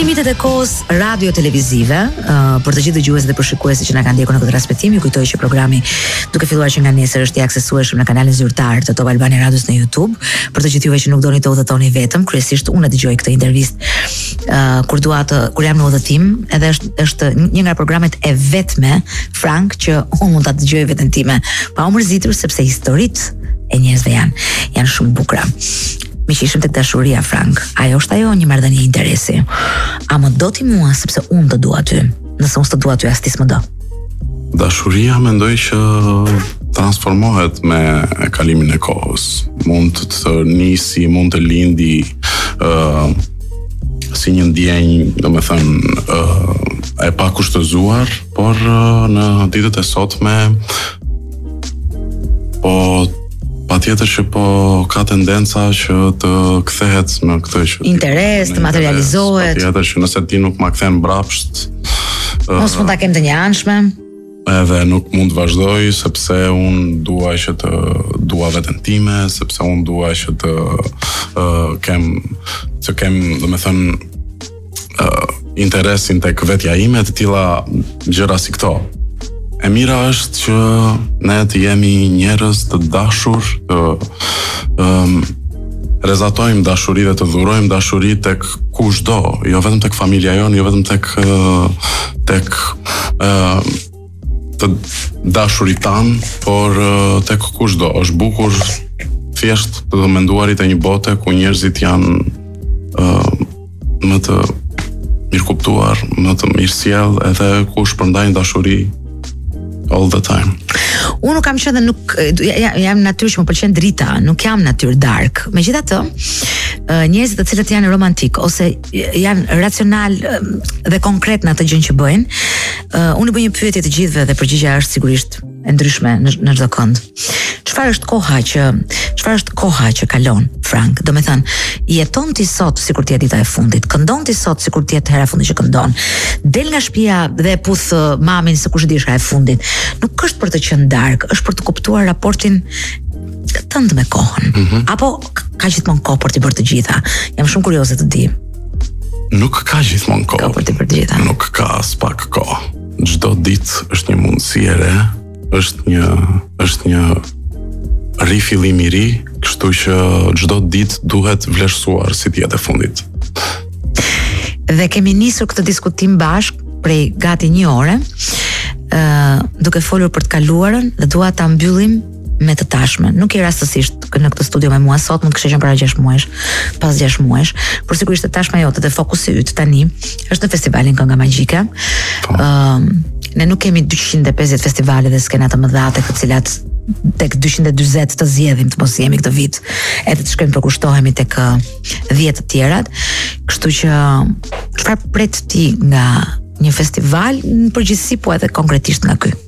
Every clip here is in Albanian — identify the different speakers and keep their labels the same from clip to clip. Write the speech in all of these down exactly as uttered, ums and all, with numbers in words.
Speaker 1: limitet e kohës radio-televizive, uh, për të gjithë dëgjuesit dhe përshikuesit që na kanë ndjekur në këtë transmetim, ju kujtoj që programi duke filluar që nga nesër është i aksesueshëm në kanalin zyrtar të Top Albania Radios në YouTube. Për të gjithë juve që nuk doni të udhëtoni vetëm, kryesisht unë dëgjoj këtë intervistë uh, kur dua të kur jam në udhëtim, edhe është është një nga programet e vetme Frank që unë mund ta dëgjoj veten time pa u mërzitur, sepse historitë e njerëzve janë janë shumë bukura. Mi që ishëm të dashuria, Frank, ajo është ajo një marrëdhënie interesi. A më do ti mua sepse unë të dua ty, nëse unë të dua ty as ti s'më do?
Speaker 2: Dashuria mendoj që transformohet me kalimin e kohës. Mund të nisi, mund të lindi uh, si një ndjenjë, domethënë, uh, e pa kushtëzuar, por uh, në ditët e sotme po patjetër që po ka tendenca që të kthehet në këtë që
Speaker 1: interes, të materializohet.
Speaker 2: Patjetër që nëse ti nuk ma kthen mbrapsht,
Speaker 1: mos mund ta kem të njëanshme.
Speaker 2: Edhe nuk mund të vazhdoj sepse unë dua që të dua veten time, sepse unë dua që të uh, kem të kem, domethënë, uh, interesin tek vetja ime, të tilla gjëra si këto. E mira është që ne të jemi njerëz të dashur, të um, rezatojmë dashuri dhe të dhurojmë dashuri tek kushdo, jo vetëm tek familja jonë, jo vetëm tek uh, tek uh, të dashurit tanë, por uh, tek kushdo. Është bukur thjesht të menduarit e një bote ku njerëzit janë uh, më të mirëkuptuar, më të mirësjell, edhe ku shpërndajnë dashuri all the time.
Speaker 1: Unë nuk kam qenë dhe nuk jam natyrë që më pëlqen drita, nuk jam natyrë dark. Megjithatë, njerëzit të cilët janë romantik ose janë racional dhe konkret në atë gjë që bëjnë, unë i bëj një pyetje të gjithëve dhe përgjigjja është sigurisht e ndryshme në në çdo kënd. Çfarë është koha që çfarë është koha që kalon, Frank? Do të thënë, jeton ti sot sikur ti je dita e fundit, këndon ti sot sikur ti je hera e fundit që këndon. Del nga shtëpia dhe puth mamin se kush e di është e fundit. Nuk është për të qenë dark, është për të kuptuar raportin tënd me kohën. Mm-hmm. Apo ka gjithmonë kohë për të bërë të gjitha? Jam shumë kurioze të di.
Speaker 2: Nuk ka gjithmonë kohë.
Speaker 1: Ka për të bërë të gjitha.
Speaker 2: Nuk ka as pak kohë. Çdo ditë është një mundësi e re, është një është një rifillim i ri, kështu që çdo ditë duhet vlerësuar si të jetë e fundit.
Speaker 1: Dhe kemi nisur këtë diskutim bashk prej gati një ore, uh, duke folur për të kaluarën dhe dua ta mbyllim me të tashmen. Nuk i rastësisht në këtë studio me mua sot, mund të kishte qenë para gjashtë muajsh, pas gjashtë muajsh, por sigurisht të tashma jote dhe fokusi yt tani është në festivalin Kënga Magjike. Ëm uh, ne nuk kemi dyqind e pesëdhjetë festivale dhe skena të mëdha të cilat tek dyqind e dyzet të zgjedhim të mos jemi këtë vit, edhe të shkojmë përkushtohemi tek dhjetë të tjerat. Kështu që çfarë pret ti nga një festival në përgjithësi, po edhe konkretisht nga ky?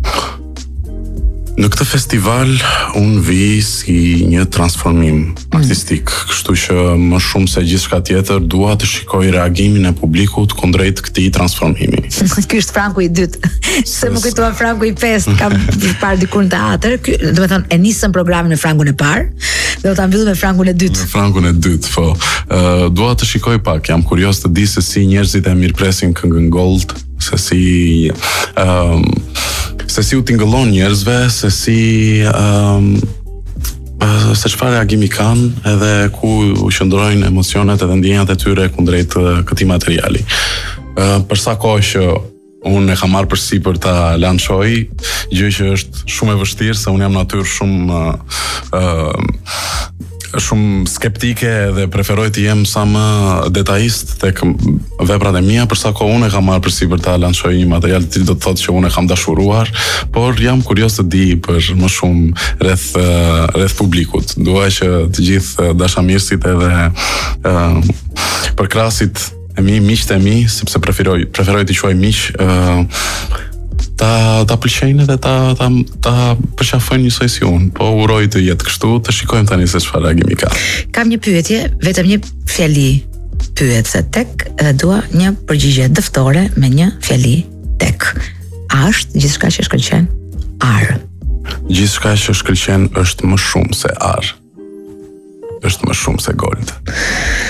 Speaker 2: Në këtë festival unë vi si një transformim artistik, mm. kështu që më shumë se gjithçka tjetër dua të shikoj reagimin e publikut kundrejt këtij transformimi.
Speaker 1: Ky është Franku i dytë. Se më kujtoa Franku i pestë, kam parë diku në teatr. Ky, do të thonë, e nisëm programin në Frankun e parë, dhe do ta mbyllim me Frankun e dytë.
Speaker 2: Me Frankun e dytë, po. Uh, dua të shikoj pak, jam kurioz të di se si njerëzit e mirpresin Këngën Gold, se si um, se si u tingëllon njerëzve, se si um, se çfarë reagimi kanë, edhe ku u qëndrojnë emocionet edhe ndjenjat e tyre kundrejt këtij materiali. Uh, për sa kohë që unë e kam marrë përsipër ta lançoj, gjë që është shumë e vështirë, se unë jam natyrë shumë uh, uh, shumë skeptike dhe preferoj të jem sa më detajist tek veprat e mia, përsa kohë unë e kam marrë përsipër ta lançoj një material i cili do të thotë që unë e kam dashuruar, por jam kurioz të di për më shumë rreth rreth publikut. Dua që të gjithë dashamirësit edhe uh, përkrasit e mi, miqtë e mi, sepse preferoj preferoj të quaj miq, uh, ta ta pëlqejnë dhe ta ta ta përqafojnë njësoj si unë. Po uroj të jetë kështu, të shikojmë tani se çfarë reagimi ka.
Speaker 1: Kam një pyetje, vetëm një fjali pyet se tek, dhe dua një përgjigje dëftore me një fjali tek. A është gjithçka që shkëlqen? Ar.
Speaker 2: Gjithçka që shkëlqen është më shumë se ar. Është më shumë se gold.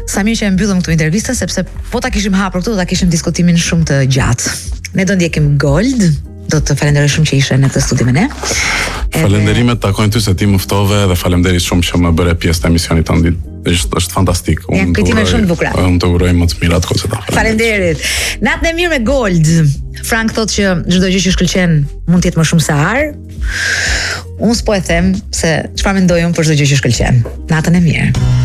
Speaker 1: Sa mirë që e mbyllëm këtu intervistën, sepse po ta kishim hapur këtu, do ta kishim diskutimin shumë të gjatë. Ne do ndjekim Gold. Do të falenderoj shumë që ishe në këtë studi me ne.
Speaker 2: Falenderimet takojnë ty se ti më ftove dhe faleminderit shumë që më bëre pjesë të emisionit tonë. Është është fantastik.
Speaker 1: Unë kujtime shumë të bukura.
Speaker 2: Unë të uroj më të mirat kohë ta.
Speaker 1: Faleminderit. Natën e mirë me Gold. Frank thotë që çdo gjë që shkëlqen mund të jetë më shumë se ar. Unë s'po e them se çfarë mendoj unë për çdo gjë që shkëlqen. Natën e mirë.